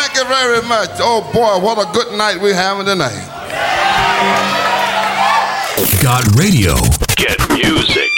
Thank you very much. Oh, boy, what a good night we're having tonight. Got radio. Get music.